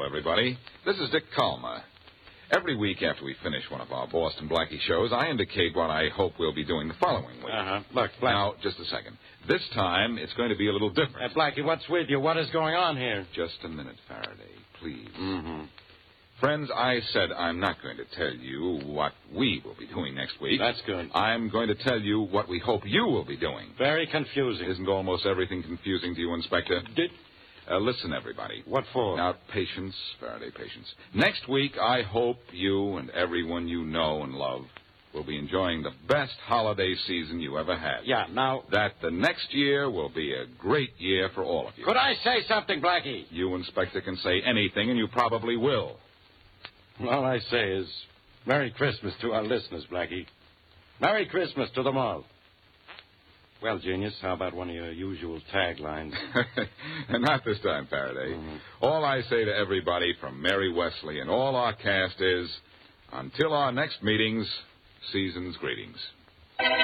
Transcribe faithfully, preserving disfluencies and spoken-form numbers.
everybody. This is Dick Calmer. Every week after we finish one of our Boston Blackie shows, I indicate what I hope we'll be doing the following week. Uh-huh. Look, Blackie. Now, just a second. This time, it's going to be a little different. Uh, Blackie, what's with you? What is going on here? Just a minute, Faraday, please. Mm-hmm. Friends, I said I'm not going to tell you what we will be doing next week. That's good. I'm going to tell you what we hope you will be doing. Very confusing. Isn't almost everything confusing to you, Inspector? Did... Uh, listen, everybody. What for? Now, patience, Faraday, patience. Next week, I hope you and everyone you know and love will be enjoying the best holiday season you ever had. Yeah, now... That the next year will be a great year for all of you. Could I say something, Blackie? You, Inspector, can say anything, and you probably will. All I say is Merry Christmas to our listeners, Blackie. Merry Christmas to them all. Well, Genius, how about one of your usual taglines? Not this time, Faraday. Mm-hmm. All I say to everybody from Mary Wesley and all our cast is, until our next meetings, season's greetings.